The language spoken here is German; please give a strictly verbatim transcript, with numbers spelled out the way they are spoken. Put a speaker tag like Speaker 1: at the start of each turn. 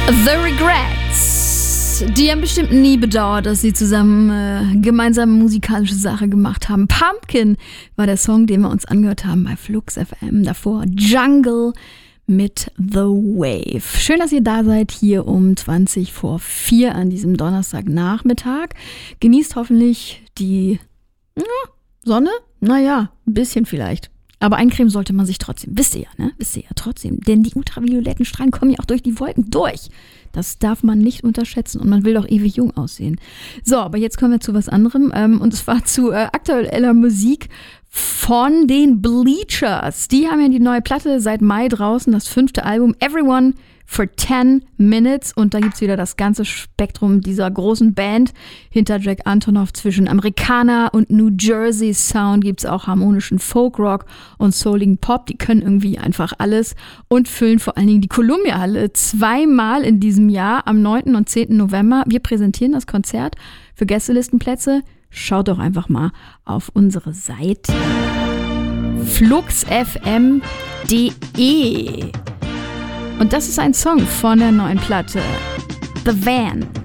Speaker 1: The Regrets. Die haben bestimmt nie bedauert, dass sie zusammen äh, gemeinsam musikalische Sache gemacht haben. Pumpkin war der Song, den wir uns angehört haben bei Flux F M. Davor Jungle mit The Wave. Schön, dass ihr da seid, hier um zwanzig vor vier an diesem Donnerstagnachmittag. Genießt hoffentlich die ja, Sonne. Naja, ein bisschen vielleicht. Aber eincremen sollte man sich trotzdem. Wisst ihr ja, ne? Wisst ihr ja trotzdem. Denn die ultravioletten Strahlen kommen ja auch durch die Wolken durch. Das darf man nicht unterschätzen. Und man will doch ewig jung aussehen. So, aber jetzt kommen wir zu was anderem. Ähm, und zwar zu äh, aktueller Musik von den Bleachers. Die haben ja die neue Platte seit Mai draußen. Das fünfte Album Everyone for ten minutes. Und da gibt's wieder das ganze Spektrum dieser großen Band. Hinter Jack Antonoff zwischen Amerikaner und New Jersey Sound gibt's auch harmonischen Folkrock und souligen Pop. Die können irgendwie einfach alles und füllen vor allen Dingen die Columbia-Halle zweimal in diesem Jahr am neunten und zehnten November. Wir präsentieren das Konzert für Gästelistenplätze. Schaut doch einfach mal auf unsere Seite flux f m punkt d e. Und das ist ein Song von der neuen Platte The Van.